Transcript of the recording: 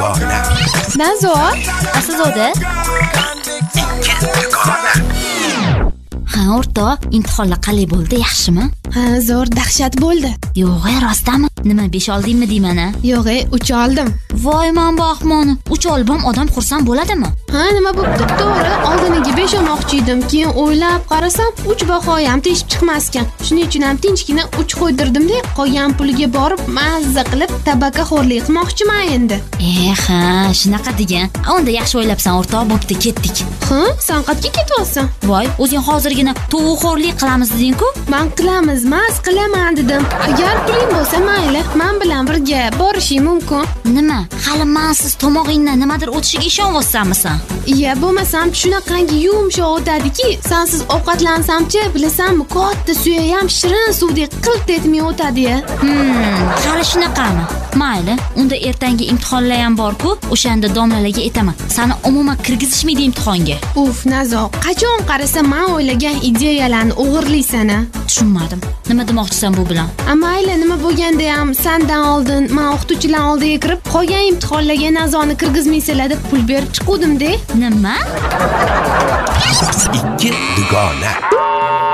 dugona. Nazor, Aslzoda? Ikki dugona. Ha, o'rtoq, imtihonlar qalay bo'ldi, yaxshimi? ha, zo'r dahshat bo'ldi. Yo'q, rostami? Nima 5 oldingmi deyman-a? Yo'q, 3 oldim. Voy, men bu ahmoqni. 3 olib ham odam xursand bo'ladimi? Ha, nima bo'pti? To'g'ri, oldiniga 5 olmoqchi edim. Keyin o'ylab qarasam, 3 bahoyi ham teshib chiqmas ekan. Shuning uchun ham tinchgina 3 qo'ydirdim-da, qolgan puliga borib mazza qilib tabakaxo'rlik qilmoqchiman endi. Ha, shunaqa degan. Unda yaxshi o'ylabsan, o'rtoq, bo'pti, ketdik. Ha, sen qayerga ketyapsan? Voy, o'zing hozirgina tovuqxo'rlik qilamiz deding-ku? Men qilamiz, qilaman dedim. Agar puling bo'lsa, mayli, men bilan birga borishing mumkin. Nima? Hali mensiz tomog'ingdan nimadir o'tishiga ishonyapsanmi sen? Iya, bo'lmasam shunaqangi yumshoq o'tadiki, sensiz ovqatlansamchi, bilasanmi, katta suya ham shirin suvdek qilt etmay o'tadi-ya. Hali shunaqami? Mayli, unda ertangi imtihonlar ham bor-ku, o'shanda domlalarga aytaman. Seni umuman kirgizishmaydi imtihonga. Uf, Nazo, qachon qarasa men o'ylagan ideyalarni o'g'irlaysan-a? Tushunmadim. Nima demoqchisan bu bilan? Mayli, nima bo'lganda ham sendan oldin men o'qituvchilar oldiga kirib, qolgan imtihonlarga Nazoni kirgizmaysalar deb pul berib chiquvdim-da. Nima? Ikki dugona.